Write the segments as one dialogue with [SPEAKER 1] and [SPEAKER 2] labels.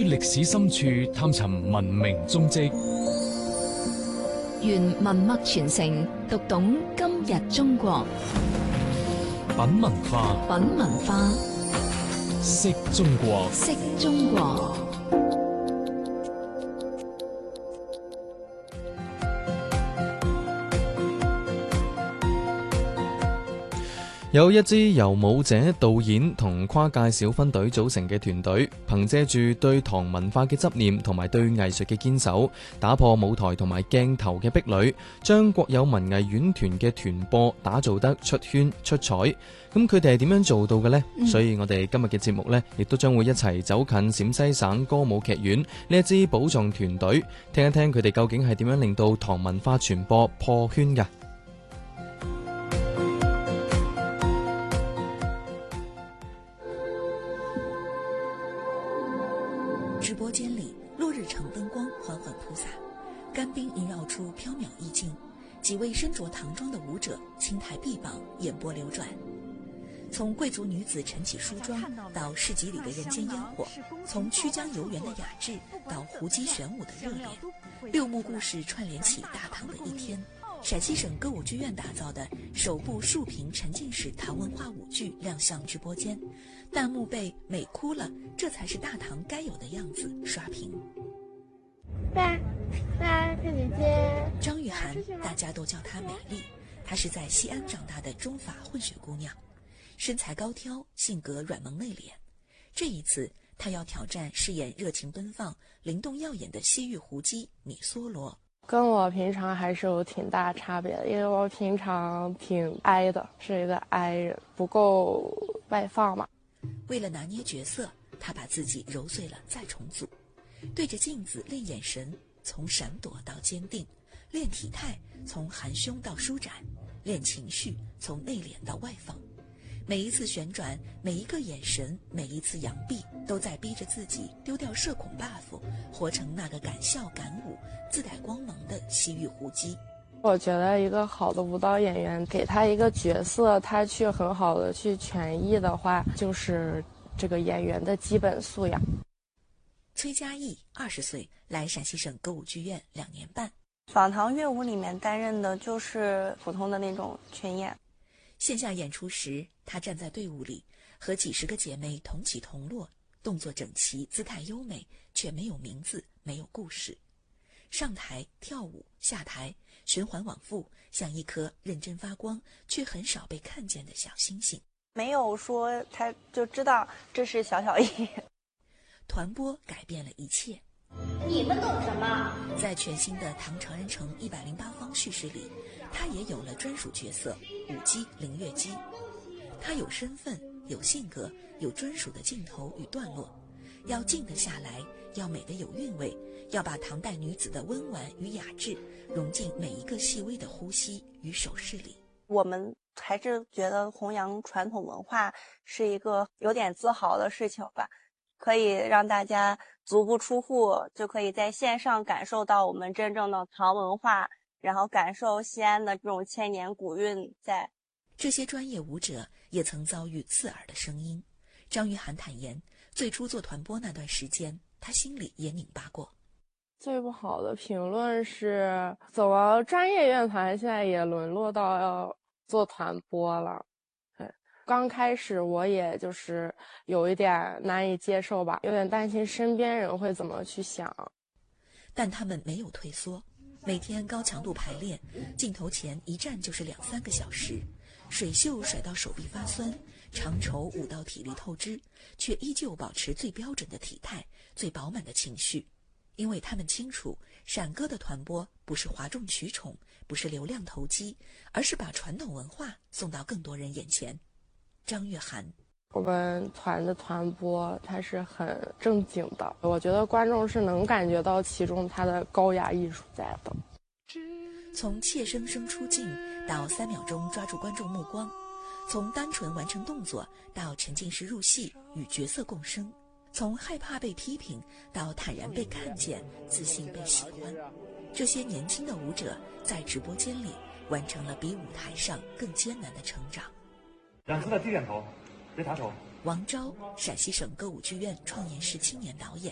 [SPEAKER 1] 歷史深處探尋文明蹤跡，
[SPEAKER 2] 願文脈傳承，讀懂今日中國。
[SPEAKER 1] 品文化，
[SPEAKER 2] 品文化，
[SPEAKER 1] 識中國，
[SPEAKER 2] 識中國。
[SPEAKER 3] 有一支由舞者、導演同跨界小分隊組成嘅團隊，憑借住對唐文化嘅執念同埋對藝術嘅堅守，打破舞台同埋鏡頭嘅壁壘，將國有文藝院團嘅團播打造得出圈出彩。咁佢哋係點樣做到嘅呢？所以我哋今日嘅節目呢，亦都將會一齊走近陝西省歌舞劇院呢一支寶藏團隊，聽一聽佢哋究竟係點樣令到唐文化傳播破圈㗎。
[SPEAKER 4] 直播間裏，落日橙燈光緩緩鋪灑，乾冰縈繞出飄渺意境。幾位身着唐裝的舞者輕抬臂膀，眼波流轉。從貴族女子晨起梳妝，到市集裏的人間煙火；從曲江遊園的雅致，到胡姬玄舞的熱烈，六幕故事串聯起大唐的一天。陝西省歌舞劇院打造的首部豎屏沉浸式唐文化舞劇亮相直播間，彈幕被美哭了，這才是大唐該有的樣子刷屏。
[SPEAKER 5] 來，佩姐姐。
[SPEAKER 4] 張玉涵，大家都叫她美麗。她是在西安長大的中法混血姑娘，身材高挑，性格軟萌內斂。這一次，她要挑戰飾演熱情奔放、靈動耀眼的西域胡姬米梭羅。
[SPEAKER 5] 跟我平常還是有挺大差別的，因為我平常挺哀的，是一個哀人，不夠外放嘛。
[SPEAKER 4] 為了拿捏角色，她把自己揉碎了再重組，對着鏡子練眼神，從閃躲到堅定；練體態，從含胸到舒展；練情緒，從內斂到外放。每一次旋轉，每一個眼神，每一次揚臂，都在逼着自己丟掉社恐 buff， 活成那個敢笑敢舞、自帶光芒的西域胡姬。
[SPEAKER 5] 我覺得一個好的舞蹈演員，給他一個角色，他去很好的去詮釋的話，就是這個演員的基本素養。
[SPEAKER 4] 崔嘉藝20歲，來陝西省歌舞劇院2年半。
[SPEAKER 6] 坊唐樂舞裏面擔任的就是普通的那種群演。
[SPEAKER 4] 線下演出時，她站在隊伍裡，和幾十個姐妹同起同落，動作整齊，姿態優美，卻沒有名字，沒有故事。上台跳舞，下台循環往復，像一顆認真發光卻很少被看見的小星星。
[SPEAKER 6] 沒有說他就知道這是小小藝。
[SPEAKER 4] 團播改變了一切。
[SPEAKER 7] 你們懂什麼？
[SPEAKER 4] 在全新的唐長安城108方敘事裡，他也有了專屬角色舞姬凌月姬。他有身份，有性格，有專屬的鏡頭與段落，要靜得下來，要美得有韻味，要把唐代女子的溫婉與雅致融進每一個細微的呼吸與手勢裡。
[SPEAKER 6] 我們還是覺得弘揚傳統文化是一個有點自豪的事情吧，可以讓大家足不出戶就可以在線上感受到我們真正的唐文化，然後感受西安的這種千年古韻在。
[SPEAKER 4] 這些專業舞者也曾遭遇刺耳的聲音。張玉涵坦言，最初做團播那段時間，他心裡也擰巴過。
[SPEAKER 5] 最不好的評論是，怎麼專業樂團現在也淪落到要做團播了？對，剛開始我也就是有一點難以接受吧，有點擔心身邊人會怎麼去想。
[SPEAKER 4] 但他們沒有退縮，每天高強度排練，鏡頭前一站就是2-3個小時，水袖甩到手臂發酸，長綢舞到體力透支，卻依舊保持最標準的體態，最飽滿的情緒。因為他們清楚，陝歌的團播不是譁眾取寵，不是流量投機，而是把傳統文化送到更多人眼前。張月涵，
[SPEAKER 5] 我們團的團播它是很正經的，我覺得觀眾是能感覺到其中它的高雅藝術在的。
[SPEAKER 4] 從怯生生出鏡到3秒鐘抓住觀眾目光，從單純完成動作到沉浸式入戲與角色共生，從害怕被批評到坦然被看見，自信被喜歡。這些年輕的舞者在直播間裡完成了比舞台上更艱難的成長。
[SPEAKER 8] 兩隻都低人頭，你抬頭。
[SPEAKER 4] 王釗，陝西省歌舞劇院創研室青年導演，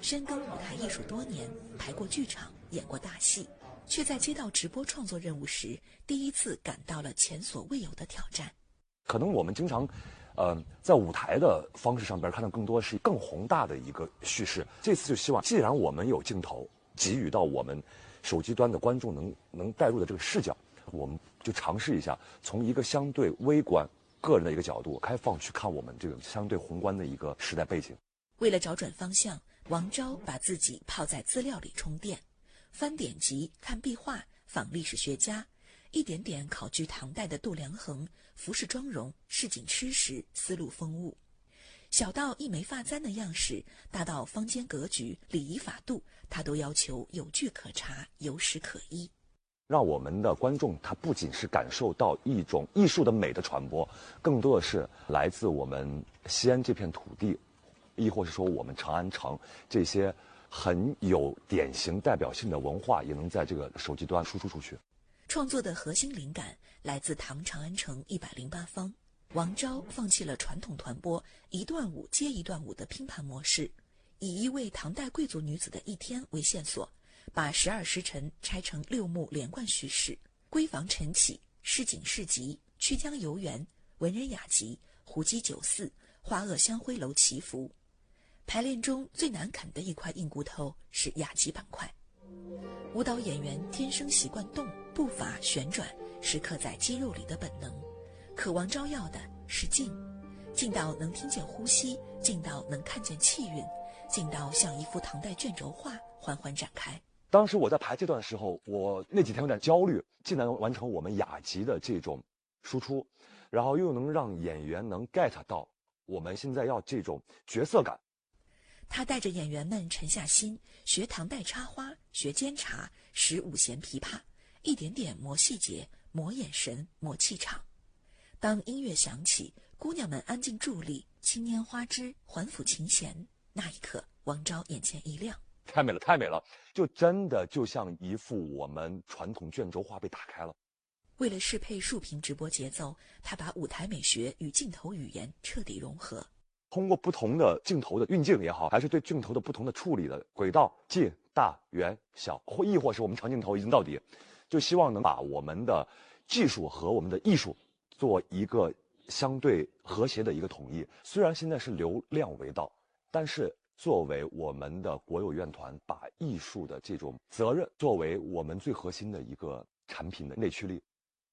[SPEAKER 4] 深耕舞台艺术多年，排过剧场，演过大戏，却在接到直播创作任务时，第一次感到了前所未有的挑战。
[SPEAKER 8] 可能我们经常在舞台的方式上边看到更多是更宏大的一个叙事，这次就希望既然我们有镜头给予到我们手机端的观众能带入的这个视角，我们就尝试一下从一个相对微观个人的一个角度开放去看我们这个相对宏观的一个时代背景。
[SPEAKER 4] 为了找准方向，王昭把自己泡在资料里充电，翻典籍、看壁画、访历史学家，一点点考据唐代的度量衡、服饰妆容、市井吃食、丝路风物，小到一枚发簪的样式，大到坊间格局、礼仪法度，他都要求有据可查，有史可依。
[SPEAKER 8] 让我们的观众他不仅是感受到一种艺术的美的传播，更多的是来自我们西安这片土地，亦或是说我们长安城这些很有典型代表性的文化，也能在这个手机端输出出去。
[SPEAKER 4] 创作的核心灵感来自唐长安城108方。王昭放弃了传统团播一段舞接一段舞的拼盘模式，以一位唐代贵族女子的一天为线索，把12时辰拆成6幕连贯叙事：闺房晨起、市井市集、曲江游园、文人雅集、胡姬酒肆、花萼香灰楼祈福。排练中最难啃的一块硬骨头是雅集板块。舞蹈演员天生习惯动，步伐旋转是刻在肌肉里的本能，可王昭要的是静，静到能听见呼吸，静到能看见气韵，静到像一幅唐代卷轴画缓缓展开。
[SPEAKER 8] 当时我在排这段的时候，我那几天有点焦虑，既能完成我们雅集的这种输出，然后又能让演员能 get 到我们现在要这种角色感。
[SPEAKER 4] 他带着演员们沉下心，学唐代插花，学监察，识五弦琵琶，一点点磨细节，磨眼神，磨气场。当音乐响起，姑娘们安静伫立，轻拈花枝，环抚琴弦，那一刻王昭眼前一亮。
[SPEAKER 8] 太美了，太美了，就真的就像一幅我们传统卷轴画被打开了。
[SPEAKER 4] 为了适配竖屏直播节奏，他把舞台美学与镜头语言彻底融合。
[SPEAKER 8] 通过不同的镜头的运镜也好，还是对镜头的不同的处理的轨道、近、大、远、小，亦或是我们长镜头一镜到底，就希望能把我们的技术和我们的艺术做一个相对和谐的一个统一。虽然现在是流量为道，但是作为我们的国有院团，把艺术的这种责任作为我们最核心的一个产品的内驱力。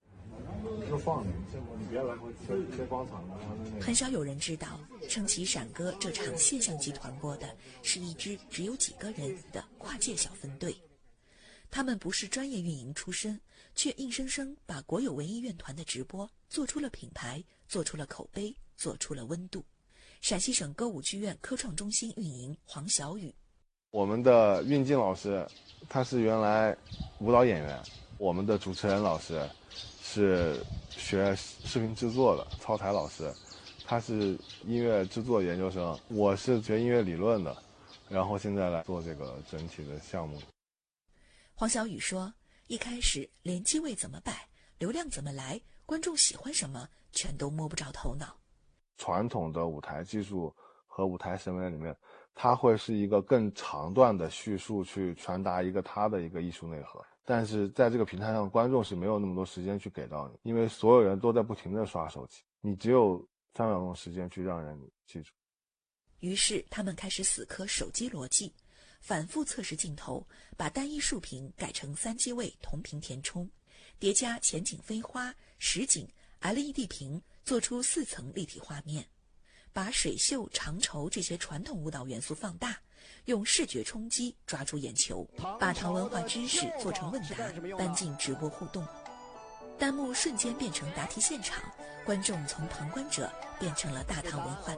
[SPEAKER 4] 很少有人知道，撑起闪歌这场现象级团播的是一支只有几个人的跨界小分队。他们不是专业运营出身，却硬生生把国有文艺院团的直播做出了品牌，做出了口碑，做出了温度。陕西省歌舞剧院科创中心运营黄小雨，
[SPEAKER 9] 我们的运镜老师他是原来舞蹈演员，我们的主持人老师是学视频制作的，操台老师他是音乐制作研究生，我是学音乐理论的，然后现在来做这个整体的项目。
[SPEAKER 4] 黄小雨说，一开始连机位怎么摆，流量怎么来，观众喜欢什么全都摸不着头脑。
[SPEAKER 9] 传统的舞台技术和舞台审美里面，它会是一个更长段的叙述去传达一个它的一个艺术内核，但是在这个平台上观众是没有那么多时间去给到你，因为所有人都在不停地刷手机，你只有3秒钟时间去让人记住。
[SPEAKER 4] 于是他们开始死磕手机逻辑，反复测试镜头，把单一竖屏改成3机位同屏填充，叠加前景飞花、实景、LED 屏，做出4层立体画面，把水袖、长绸这些传统舞蹈元素放大，用视觉冲击抓住眼球，把唐文化知识做成问答，搬进直播互动。弹幕瞬间变成答题现场，观众从旁观者变成了大唐文化